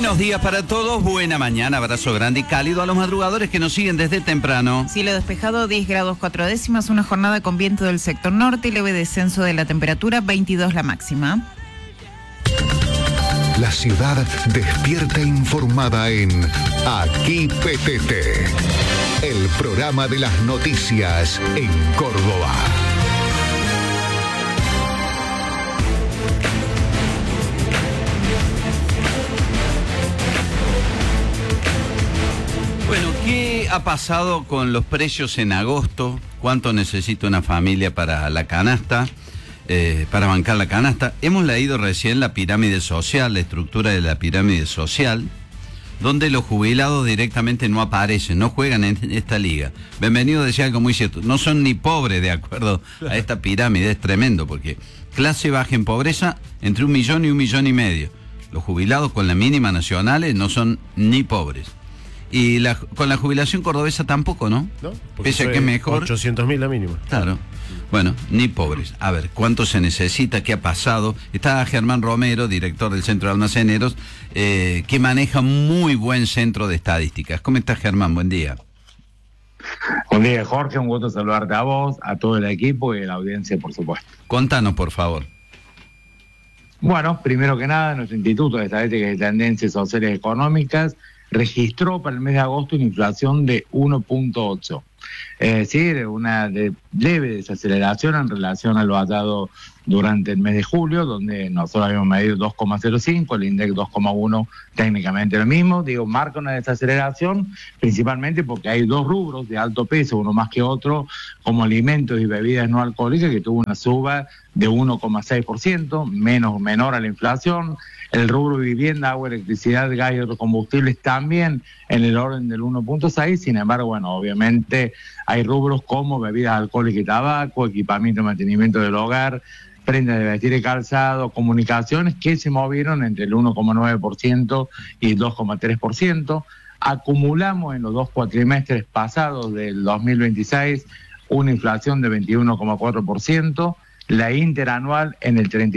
Buenos días para todos, buena mañana, abrazo grande y cálido a los madrugadores que nos siguen desde temprano. Cielo despejado, 10 grados 4 décimas, una jornada con viento del sector norte y leve descenso de la temperatura, 22 la máxima. La ciudad despierta informada en Aquí PTT, el programa de las noticias en Córdoba. Bueno, ¿qué ha pasado con los precios en agosto? ¿Cuánto necesita una familia para la canasta? Para bancar la canasta. Hemos leído recién la pirámide social, la estructura de la pirámide social, donde los jubilados directamente no aparecen, no juegan en esta liga. Bienvenido decía algo muy cierto, no son ni pobres de acuerdo a esta pirámide, es tremendo, porque clase baja en pobreza entre 1 millón y 1,5 millones. Los jubilados con la mínima nacionales no son ni pobres. Y con la jubilación cordobesa tampoco, ¿no? No, pese a que es mejor. 800.000 la mínima. Claro. Bueno, ni pobres. A ver, ¿cuánto se necesita? ¿Qué ha pasado? Está Germán Romero, director del Centro de Almaceneros, que maneja muy buen centro de estadísticas. ¿Cómo estás, Germán? Buen día. Buen día, Jorge. Un gusto saludarte a vos, a todo el equipo y a la audiencia, por supuesto. Contanos, por favor. Bueno, primero que nada, nuestro Instituto de Estadísticas y Tendencias Sociales y Económicas registró para el mes de agosto una inflación de 1.8. Es decir, una leve desaceleración en relación a lo hallado durante el mes de julio, donde nosotros habíamos medido 2,05, el INDEC 2,1, técnicamente lo mismo. Digo, marca una desaceleración, principalmente porque hay dos rubros de alto peso, uno más que otro, como alimentos y bebidas no alcohólicas, que tuvo una suba de 1,6%, menor a la inflación. El rubro vivienda, agua, electricidad, gas y otros combustibles también en el orden del 1.6. Sin embargo, bueno, obviamente hay rubros como bebidas alcohólicas y tabaco, equipamiento y mantenimiento del hogar, prendas de vestir y calzado, comunicaciones, que se movieron entre el 1,9% y el 2,3%. Acumulamos en los 2 cuatrimestres pasados del 2026 una inflación de 21,4%, la interanual en el 30%.